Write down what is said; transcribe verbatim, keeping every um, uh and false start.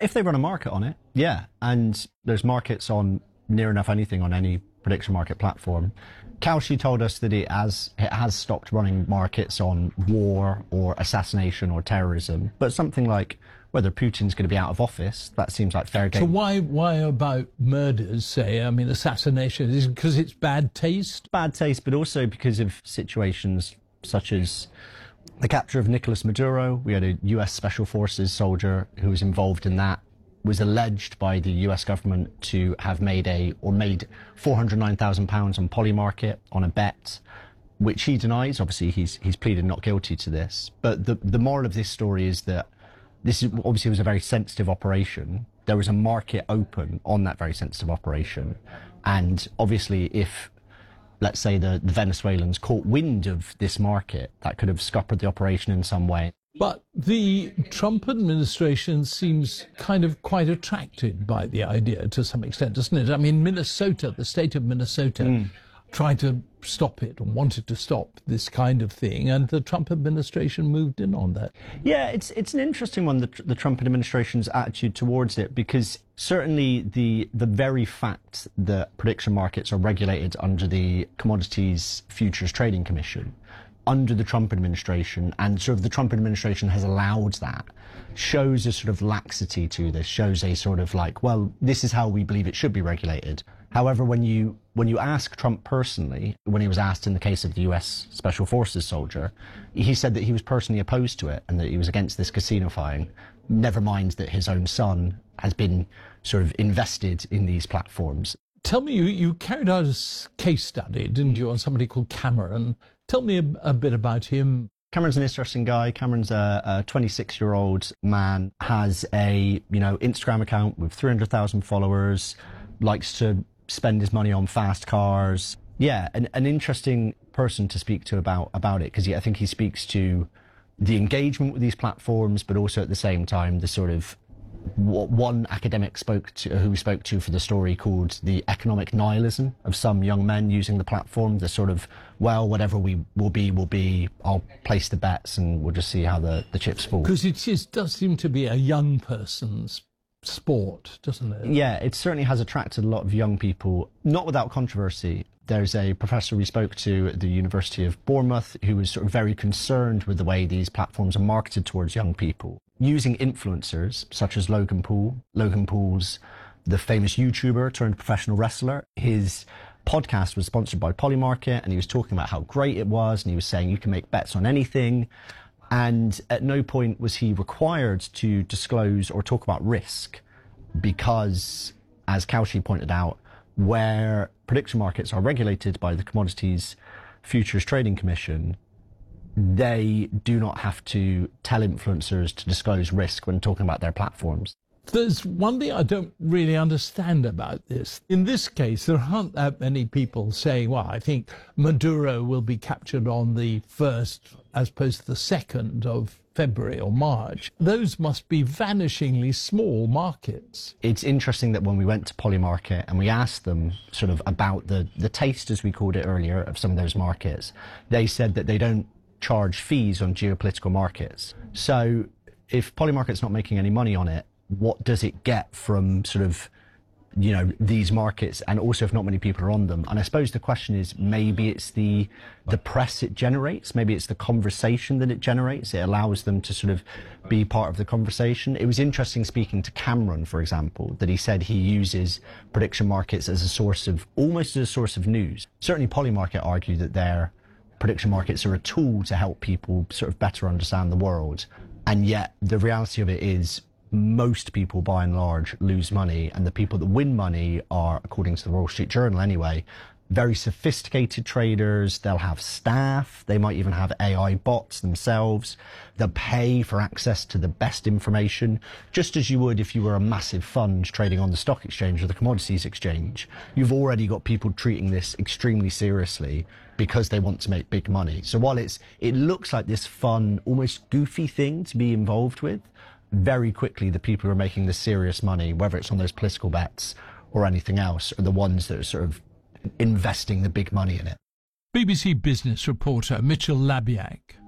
If they run a market on it, yeah. And there's markets on near enough anything on any prediction market platform. Kalshi told us that it has, it has stopped running markets on war or assassination or terrorism. But something like whether Putin's going to be out of office, that seems like fair game. So why why about murders, say? I mean, assassination, is it because it's bad taste? Bad taste, but also because of situations such as the capture of Nicolas Maduro. We had a U S Special Forces soldier who was involved in that, was alleged by the U S government to have made a, or made four hundred nine thousand pounds on Polymarket on a bet, which he denies. Obviously, he's he's pleaded not guilty to this. But the, the moral of this story is that this is, obviously was a very sensitive operation. There was a market open on that very sensitive operation. And obviously, if, let's say, the, the Venezuelans caught wind of this market, that could have scuppered the operation in some way. But the Trump administration seems kind of quite attracted by the idea to some extent, doesn't it? I mean, Minnesota, the state of Minnesota, mm. tried to stop it and wanted to stop this kind of thing, and the Trump administration moved in on that. Yeah, it's it's an interesting one, the, the Trump administration's attitude towards it, because certainly the the very fact that prediction markets are regulated under the Commodities Futures Trading Commission, under the Trump administration, and sort of the Trump administration has allowed that, shows a sort of laxity to this, shows a sort of like, well, this is how we believe it should be regulated. However, when you when you ask Trump personally, when he was asked in the case of the U S Special Forces soldier, he said that he was personally opposed to it and that he was against this casinifying, never mind that his own son has been sort of invested in these platforms. Tell me, you, you carried out a case study, didn't you, on somebody called Cameron? Tell me a, a bit about him. Cameron's an interesting guy. Cameron's a, a twenty-six-year-old man, has a, you know, Instagram account with three hundred thousand followers, likes to spend his money on fast cars. Yeah, an, an interesting person to speak to about, about it, because I think he speaks to the engagement with these platforms, but also at the same time, the sort of what one academic spoke to, who we spoke to for the story, called the economic nihilism of some young men using the platform. The sort of, well, whatever we will be, will be. I'll place the bets and we'll just see how the, the chips fall. Because it just does seem to be a young person's sport, doesn't it? Yeah, it certainly has attracted a lot of young people, not without controversy. There's a professor we spoke to at the University of Bournemouth who was sort of very concerned with the way these platforms are marketed towards young people, using influencers such as Logan Paul. Logan Paul's the famous YouTuber turned professional wrestler. His podcast was sponsored by Polymarket, and he was talking about how great it was, and he was saying you can make bets on anything. And at no point was he required to disclose or talk about risk, because, as Kalshi pointed out, where prediction markets are regulated by the Commodities Futures Trading Commission, they do not have to tell influencers to disclose risk when talking about their platforms. There's one thing I don't really understand about this. In this case, there aren't that many people saying, well, I think Maduro will be captured on the first as opposed to the second of February or March. Those must be vanishingly small markets. It's interesting that when we went to Polymarket and we asked them sort of about the, the taste, as we called it earlier, of some of those markets, they said that they don't charge fees on geopolitical markets. So if Polymarket's not making any money on it, what does it get from sort of, you know, these markets, and also if not many people are on them? And I suppose the question is, maybe it's the the press it generates, maybe it's the conversation that it generates. It allows them to sort of be part of the conversation. It was interesting speaking to Cameron, for example, that he said he uses prediction markets as a source of, almost as a source of news. Certainly Polymarket argue that their prediction markets are a tool to help people sort of better understand the world. And yet the reality of it is, most people, by and large, lose money, and the people that win money are, according to the Wall Street Journal anyway, very sophisticated traders. They'll have staff. They might even have A I bots themselves. They'll pay for access to the best information, just as you would if you were a massive fund trading on the stock exchange or the commodities exchange. You've already got people treating this extremely seriously because they want to make big money. So while it's it looks like this fun, almost goofy thing to be involved with, very quickly the people who are making the serious money, whether it's on those political bets or anything else, are the ones that are sort of investing the big money in it. B B C Business reporter Mitchell Labiak.